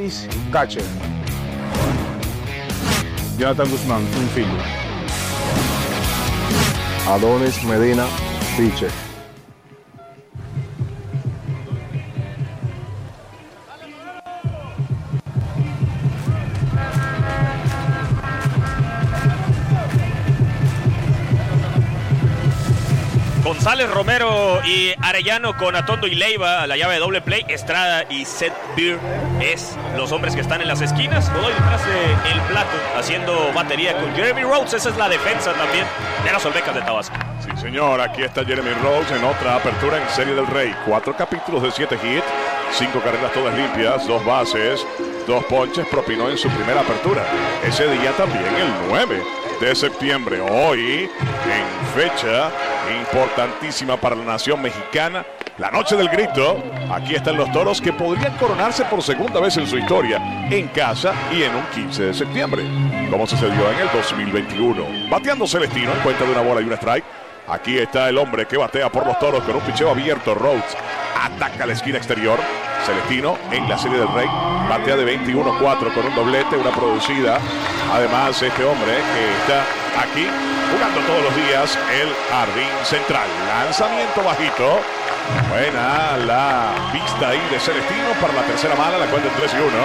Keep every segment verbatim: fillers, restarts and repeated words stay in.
Davis, catcher. Jonathan Guzmán, infielder. Adonis Medina, pitcher. González, Romero y Arellano con Atondo y Leiva a la llave de doble play. Estrada y Seth Beer es los hombres que están en las esquinas. Godoy detrás del plato haciendo batería con Jeremy Rhodes. Esa es la defensa también de las Olmecas de Tabasco. Sí, señor, aquí está Jeremy Rhodes en otra apertura en Serie del Rey. Cuatro capítulos de siete hits, cinco carreras todas limpias, dos bases, dos ponches, propinó en su primera apertura. Ese día también, el nueve de septiembre. Hoy, en fecha importantísima para la nación mexicana, la noche del grito. Aquí están los Toros que podrían coronarse por segunda vez en su historia, en casa y en un quince de septiembre, como sucedió en el dos mil veintiuno. Bateando Celestino en cuenta de una bola y un strike. Aquí está el hombre que batea por los Toros con un picheo abierto. Rhodes ataca la esquina exterior. Celestino en la Serie del Rey batea de veintiuno cuatro con un doblete, una producida. Además, este hombre que está aquí jugando todos los días el jardín central. Lanzamiento bajito. Buena la vista ahí de Celestino para la tercera mala, la cuenta en tres y uno.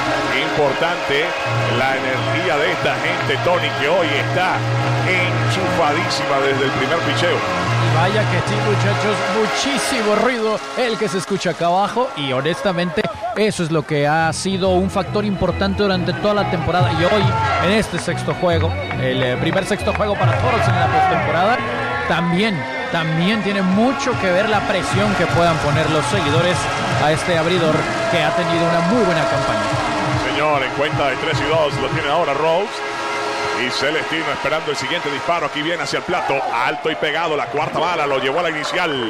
Importante la energía de esta gente, Tony, que hoy está enchufadísima desde el primer picheo. Vaya que sí, muchachos, muchísimo ruido el que se escucha acá abajo, y honestamente eso es lo que ha sido un factor importante durante toda la temporada, y hoy en este sexto juego, el primer sexto juego para Toros en la postemporada, también, también tiene mucho que ver la presión que puedan poner los seguidores a este abridor que ha tenido una muy buena campaña. Señor, en cuenta de tres y dos lo tiene ahora Rhodes. Y Celestino esperando el siguiente disparo. Aquí viene hacia el plato. Alto y pegado. La cuarta bala lo llevó a la inicial.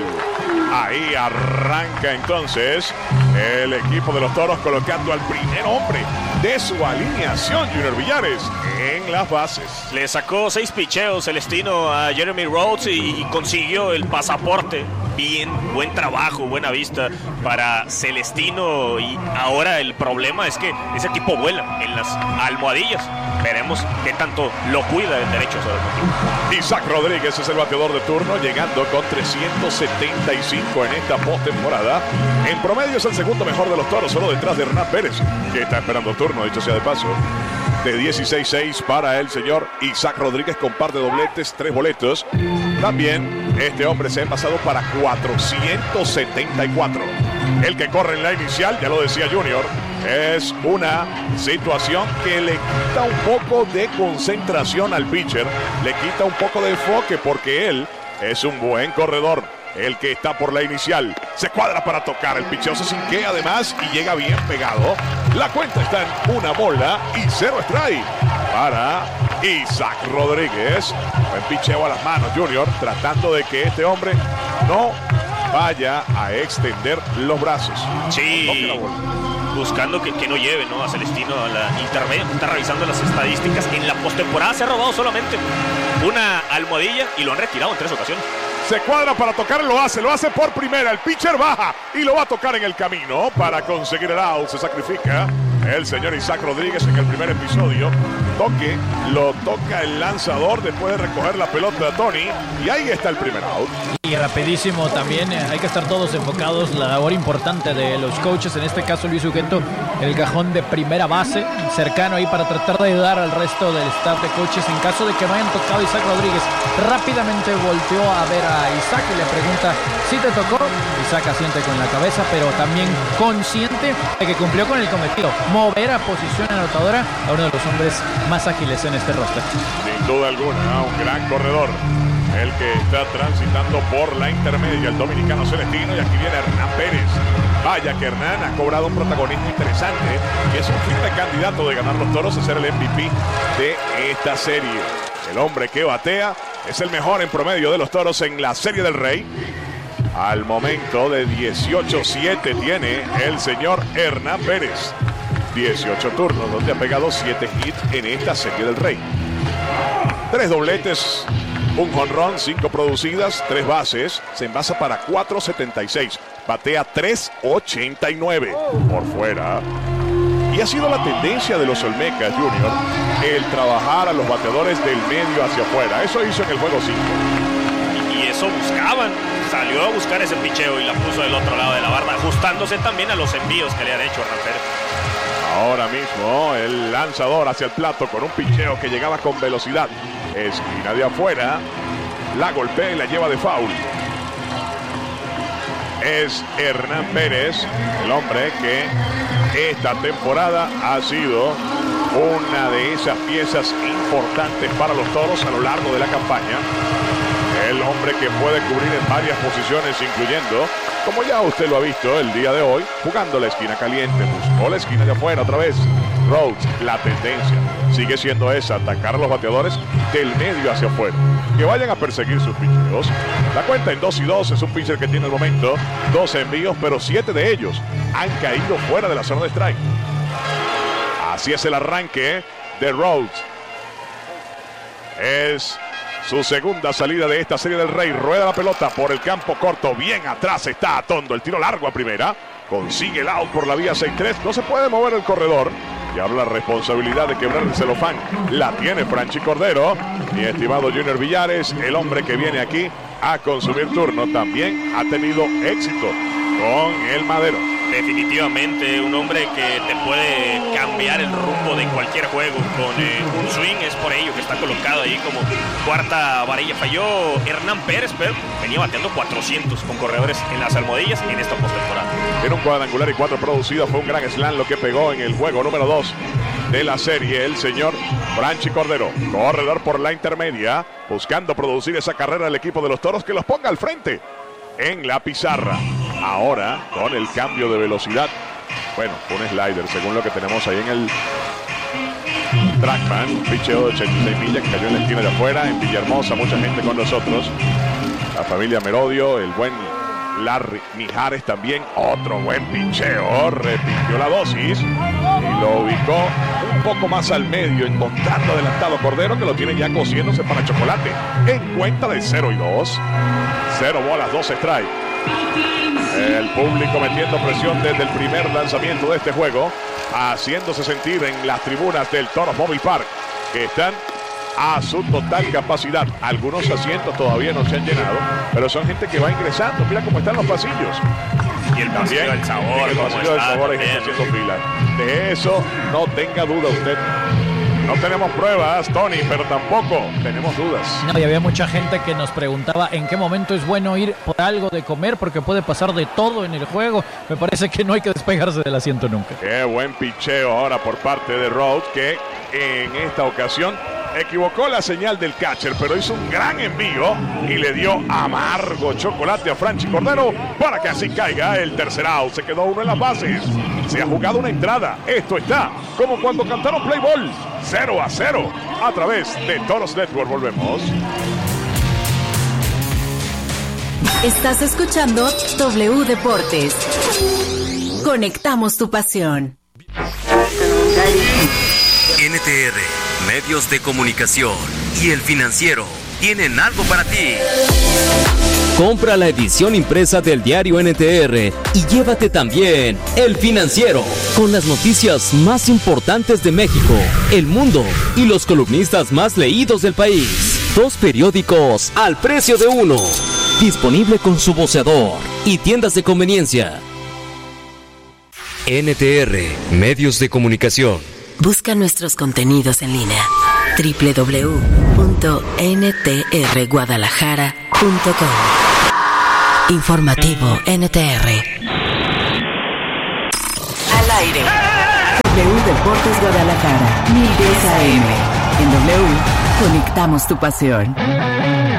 Ahí arranca entonces el equipo de los Toros colocando al primer hombre de su alineación, Junior Villares, en las bases. Le sacó seis picheos Celestino a Jeremy Rhodes y, y consiguió el pasaporte. Bien, buen trabajo, buena vista para Celestino. Y ahora el problema es que ese tipo vuela en las almohadillas. Veremos qué tanto lo cuida el derecho sobre el motivo. Isaac Rodríguez es el bateador de turno, llegando con trescientos setenta y cinco en esta postemporada. En promedio es el segundo mejor de los Toros, solo detrás de Hernán Pérez, que está esperando turno, dicho sea de paso. De dieciséis seis para el señor Isaac Rodríguez con par de dobletes, tres boletos. También este hombre se ha envasado para cuatrocientos setenta y cuatro. El que corre en la inicial, ya lo decía Junior, es una situación que le quita un poco de concentración al pitcher, le quita un poco de enfoque porque él es un buen corredor. El que está por la inicial se cuadra para tocar, el picheo se sinquea además y llega bien pegado. La cuenta está en una bola y cero strike para Isaac Rodríguez. Buen picheo a las manos, Junior, tratando de que este hombre no vaya a extender los brazos. Sí, buscando que, que no lleve, ¿no?, a Celestino a la intermedia. Está revisando las estadísticas. En la postemporada se ha robado solamente una almohadilla y lo han retirado en tres ocasiones. Se cuadra para tocar, lo hace, lo hace por primera. El pitcher baja y lo va a tocar en el camino para conseguir el out. Se sacrifica el señor Isaac Rodríguez en el primer episodio. Toque, lo toca el lanzador después de recoger la pelota de Tony. Y ahí está el primer out. Y rapidísimo también, eh, hay que estar todos enfocados. La labor importante de los coaches, en este caso Luis Ugento, el cajón de primera base, cercano ahí para tratar de ayudar al resto del staff de coaches en caso de que no hayan tocado a Isaac Rodríguez. Rápidamente volteó a ver a Isaac y le pregunta si te tocó. Isaac asiente con la cabeza, pero también consciente de que cumplió con el cometido, mover a posición anotadora a uno de los hombres más ágiles en este roster. Sin duda alguna, un gran corredor, el que está transitando por la intermedia, el dominicano Celestino. Y aquí viene Hernán Pérez. Vaya que Hernán ha cobrado un protagonismo interesante y es un firme candidato de ganar los Toros a ser el M V P de esta serie. El hombre que batea es el mejor en promedio de los Toros en la Serie del Rey. Al momento de dieciocho siete tiene el señor Hernán Pérez. dieciocho turnos donde ha pegado siete hits en esta Serie del Rey. Tres dobletes, un jonrón, cinco producidas, tres bases. Se envasa para cuatro setenta y seis. Batea tres ochenta y nueve por fuera. Y ha sido la tendencia de los Olmecas Junior el trabajar a los bateadores del medio hacia afuera. Eso hizo en el juego cinco. Y eso buscaban. Salió a buscar ese picheo y la puso del otro lado de la barda, ajustándose también a los envíos que le han hecho a Hernán Pérez. Ahora mismo el lanzador hacia el plato con un picheo que llegaba con velocidad. Esquina de afuera. La golpea y la lleva de foul. Es Hernán Pérez, el hombre que esta temporada ha sido una de esas piezas importantes para los Toros a lo largo de la campaña. El hombre que puede cubrir en varias posiciones, incluyendo, como ya usted lo ha visto el día de hoy, jugando la esquina caliente, buscó la esquina de afuera otra vez. Rhodes, la tendencia sigue siendo esa, atacar a los bateadores del medio hacia afuera, que vayan a perseguir sus picheos. La cuenta en dos y dos, es un pitcher que tiene el momento doce envíos, pero siete de ellos han caído fuera de la zona de strike. Así es el arranque de Rhodes. Es su segunda salida de esta serie del Rey. Rueda la pelota por el campo corto. Bien atrás está Atondo. El tiro largo a primera. Consigue el out por la vía seis tres. No se puede mover el corredor. Y ahora la responsabilidad de quebrar el celofán la tiene Franchi Cordero. Mi estimado Junior Villares, el hombre que viene aquí a consumir turno, también ha tenido éxito con el madero. Definitivamente un hombre que te puede cambiar el rumbo de cualquier juego con eh, un swing. Es por ello que está colocado ahí como cuarta varilla. Falló Hernán Pérez, pero venía bateando cuatrocientos con corredores en las almohadillas en esta postemporada. Era un cuadrangular y cuatro producidos. Fue un gran slam lo que pegó en el juego número dos de la serie el señor Franchi Cordero. Corredor por la intermedia, buscando producir esa carrera al equipo de los Toros que los ponga al frente en la pizarra. Ahora con el cambio de velocidad, bueno, un slider según lo que tenemos ahí en el trackman, un picheo de ochenta y seis millas que cayó en la esquina de afuera. En Villahermosa mucha gente con nosotros, la familia Merodio, el buen Larry Mijares también, otro buen picheo, repitió la dosis y lo ubicó un poco más al medio, encontrando adelantado Cordero, que lo tiene ya cociéndose para chocolate en cuenta de cero y dos. Cero bolas, dos strike. El público metiendo presión desde el primer lanzamiento de este juego, haciéndose sentir en las tribunas del Toros Mobile Park, que están a su total capacidad. Algunos asientos todavía no se han llenado, pero son gente que va ingresando. Mira cómo están los pasillos. Y el pasillo También, del sabor, el pasillo del sabor hay gente haciendo fila. De eso no tenga duda usted. No tenemos pruebas, Tony, pero tampoco tenemos dudas. No, y había mucha gente que nos preguntaba en qué momento es bueno ir por algo de comer, porque puede pasar de todo en el juego. Me parece que no hay que despegarse del asiento nunca. Qué buen picheo ahora por parte de Rhodes, que en esta ocasión equivocó la señal del catcher, pero hizo un gran envío y le dio amargo chocolate a Franchi Cordero para que así caiga el tercer out. Se quedó uno en las bases. Se ha jugado una entrada. Esto está como cuando cantaron play ball. cero a cero a través de Toros Network. Volvemos. Estás escuchando W Deportes. Conectamos tu pasión. N T R, Medios de Comunicación y El Financiero tienen algo para ti. Compra la edición impresa del diario N T R y llévate también El Financiero, con las noticias más importantes de México, el mundo y los columnistas más leídos del país. Dos periódicos al precio de uno. Disponible con su voceador y tiendas de conveniencia. N T R, Medios de Comunicación. Busca nuestros contenidos en línea. doble u doble u doble u punto n t r guadalajara punto com. Informativo N T R. Al aire. W Deportes Guadalajara, mil diez A M. En W, conectamos tu pasión.